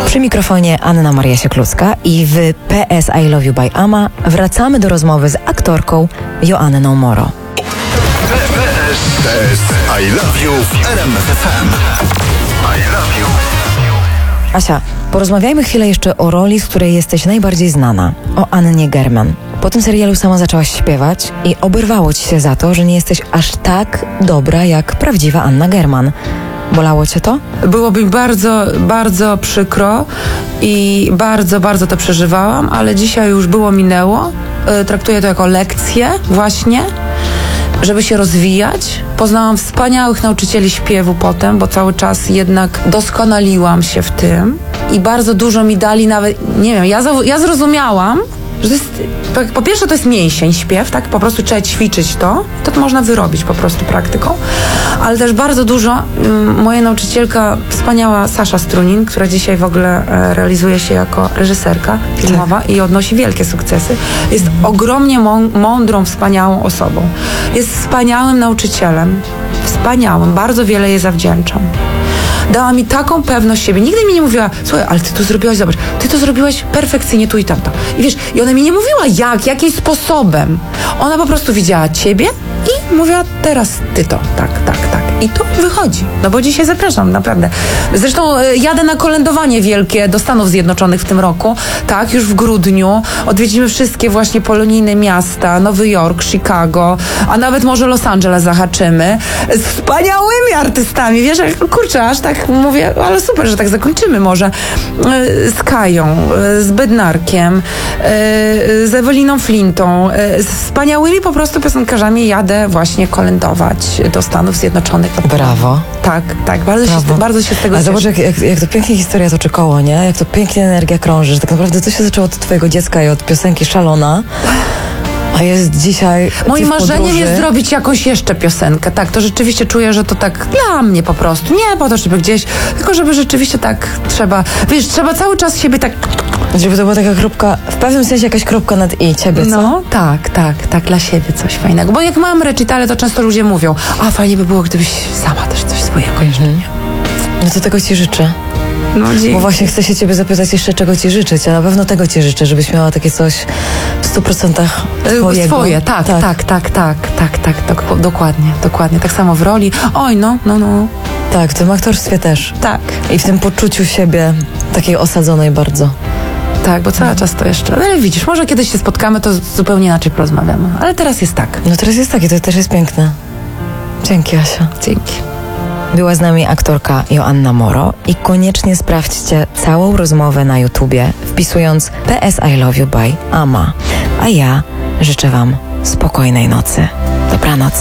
Przy mikrofonie Anna Maria Sieklucka i w PS I Love You by Ama wracamy do rozmowy z aktorką Joanną Moro. PS I Love You w RMF FM. I Love You. Asia, porozmawiajmy chwilę jeszcze o roli, z której jesteś najbardziej znana. O Annie German. Po tym serialu sama zaczęłaś śpiewać i oberwało ci się za to, że nie jesteś aż tak dobra jak prawdziwa Anna German. Bolało cię to? Byłoby mi bardzo, bardzo przykro i bardzo, bardzo to przeżywałam, ale dzisiaj już minęło. Traktuję to jako lekcję właśnie, żeby się rozwijać. Poznałam wspaniałych nauczycieli śpiewu potem, bo cały czas jednak doskonaliłam się w tym i bardzo dużo mi dali nawet, nie wiem, ja zrozumiałam, że to jest, po pierwsze to jest mięsień śpiew, tak? Po prostu trzeba ćwiczyć to można wyrobić po prostu praktyką, ale też bardzo dużo moja nauczycielka, wspaniała Sasza Strunin, która dzisiaj w ogóle realizuje się jako reżyserka filmowa i odnosi wielkie sukcesy, jest ogromnie mądrą, wspaniałą osobą. Jest wspaniałym nauczycielem, bardzo wiele jej zawdzięczam. Dała mi taką pewność siebie. Nigdy mi nie mówiła, słuchaj, ale ty to zrobiłaś, zobacz, ty to zrobiłaś perfekcyjnie tu i tamto. I wiesz, i ona mi nie mówiła jakim sposobem. Ona po prostu widziała ciebie i mówiła, teraz ty to, tak. I to wychodzi. No bo dzisiaj zapraszam, naprawdę. Zresztą jadę na kolędowanie wielkie do Stanów Zjednoczonych w tym roku, tak, już w grudniu. Odwiedzimy wszystkie właśnie polonijne miasta, Nowy Jork, Chicago, a nawet może Los Angeles zahaczymy. Z wspaniałymi artystami, wiesz, kurczę, aż tak mówię, ale super, że tak zakończymy może. Z Kają, z Bednarkiem, z Eweliną Flintą, z wspaniałymi po prostu piosenkarzami jadę właśnie kolędować do Stanów Zjednoczonych. Brawo. Tak, bardzo się z tego cieszę. Zobacz, jak to pięknie historia toczy koło, nie? Jak to pięknie energia krąży, że tak naprawdę to się zaczęło od twojego dziecka i od piosenki Szalona. A jest dzisiaj. Moim marzeniem jest zrobić jakąś jeszcze piosenkę. Tak, to rzeczywiście czuję, że to tak dla mnie po prostu. Nie po to, żeby gdzieś, tylko żeby rzeczywiście tak trzeba. Wiesz, trzeba cały czas siebie tak. Żeby to była taka kropka, w pewnym sensie jakaś kropka nad i ciebie, co? No, tak, dla siebie coś fajnego. Bo jak mam recitale, to często ludzie mówią, a fajnie by było, gdybyś sama też coś swojego jeszcze, nie? No to tego ci życzę. No, bo właśnie chcę się ciebie zapytać jeszcze, czego ci życzyć, a na pewno tego ci życzę, żebyś miała takie coś w 100% twojego. Swoje, tak, dokładnie, tak samo w roli. Oj, no. Tak, w tym aktorstwie też. Tak. I w tym poczuciu siebie takiej osadzonej bardzo. Tak, bo cały czas to jeszcze. Ale widzisz, może kiedyś się spotkamy, to zupełnie inaczej porozmawiamy. Ale teraz jest tak. No teraz jest tak i to też jest piękne. Dzięki, Asia. Dzięki. Była z nami aktorka Joanna Moro i koniecznie sprawdźcie całą rozmowę na YouTubie, wpisując PS I Love You by Ama. A ja życzę wam spokojnej nocy. Dobranoc.